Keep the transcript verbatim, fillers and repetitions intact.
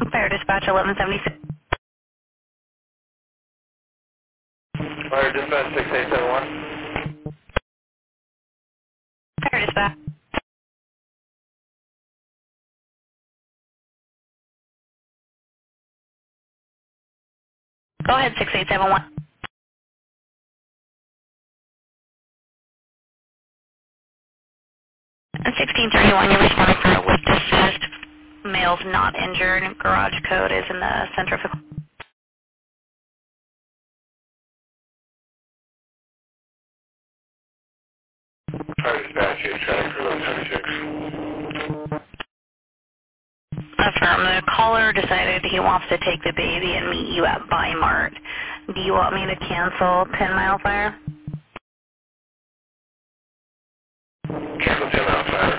Fire Dispatch eleven seventy-six. Fire Dispatch six eight seven one. Fire Dispatch. Go ahead, six eight seven one. And sixteen thirty-one, you're responding for a lift assist. Male's not injured. Garage code is in the centrifugal. Fire Dispatch eight traffic for eleven seventy-six. Affirm. The caller decided he wants to take the baby and meet you at Bi-Mart. Do you want me to cancel ten Mile Fire? Cancel ten mile fire.